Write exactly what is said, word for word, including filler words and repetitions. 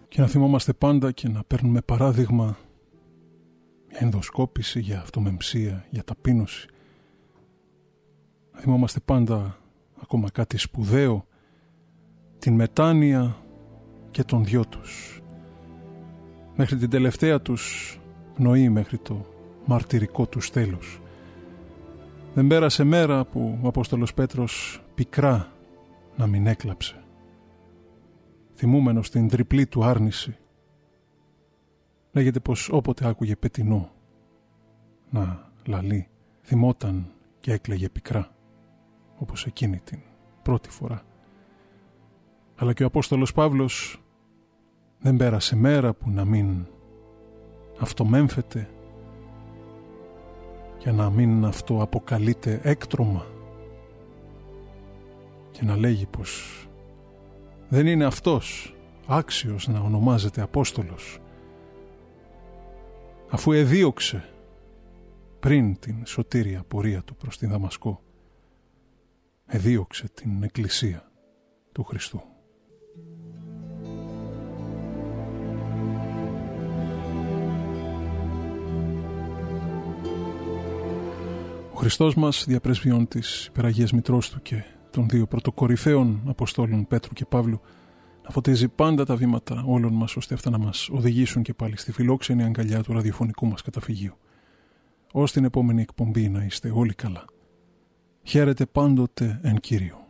και να θυμόμαστε πάντα και να παίρνουμε παράδειγμα για ενδοσκόπηση, για αυτομεμψία, για ταπείνωση. Να θυμόμαστε πάντα ακόμα κάτι σπουδαίο, την μετάνοια και των δυο τους, μέχρι την τελευταία τους πνοή, μέχρι το μαρτυρικό τους τέλος. Δεν πέρασε μέρα που ο Απόστολος Πέτρος πικρά να μην έκλαψε, θυμούμενος την τριπλή του άρνηση. Λέγεται πως όποτε άκουγε πετεινό να λαλεί, θυμόταν και έκλαιγε πικρά, όπως εκείνη την πρώτη φορά. Αλλά και ο Απόστολος Παύλος δεν πέρασε μέρα που να μην αυτομέμφεται και να μην αυτό αποκαλείται έκτρωμα και να λέγει πως δεν είναι αυτός άξιος να ονομάζεται Απόστολος, αφού εδίωξε πριν την σωτήρια πορεία του προς την Δαμασκό, εδίωξε την Εκκλησία του Χριστού. Ο Χριστός μας, διαπρεσβειών της Υπεραγίας Μητρός Του και των δύο πρωτοκορυφαίων Αποστόλων Πέτρου και Παύλου, να φωτίζει πάντα τα βήματα όλων μας, ώστε αυτά να μας οδηγήσουν και πάλι στη φιλόξενη αγκαλιά του ραδιοφωνικού μας καταφυγείου. Ως την επόμενη εκπομπή να είστε όλοι καλά. Χαίρετε πάντοτε εν Κύριω.